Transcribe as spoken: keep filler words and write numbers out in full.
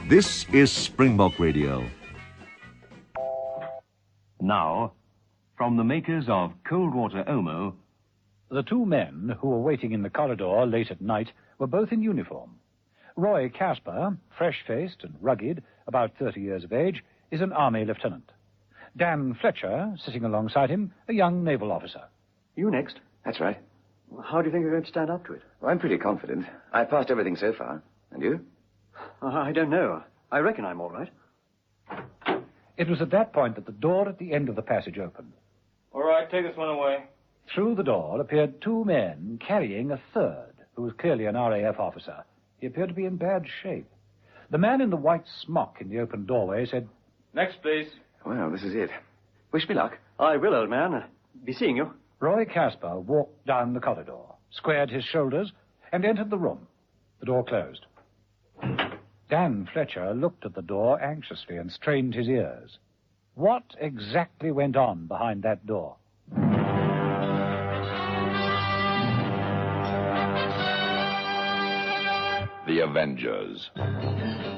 This is Springbok Radio. Now, from the makers of Cold Water Omo... The two men who were waiting in the corridor late at night were both in uniform. Roy Casper, fresh-faced and rugged, about thirty years of age, is an army lieutenant. Dan Fletcher, sitting alongside him, a young naval officer. You next? That's right. How do you think you're going to stand up to it? Well, I'm pretty confident. I've passed everything so far. And you? Uh, I don't know. I reckon I'm all right. It was at that point that the door at the end of the passage opened. All right, take this one away. Through the door appeared two men carrying a third, who was clearly an R A F officer. He appeared to be in bad shape. The man in the white smock in the open doorway said, Next, please. Well, this is it. Wish me luck. I will, old man. Uh, be seeing you. Roy Casper walked down the corridor, squared his shoulders, and entered the room. The door closed. Dan Fletcher looked at the door anxiously and strained his ears. What exactly went on behind that door? The Avengers.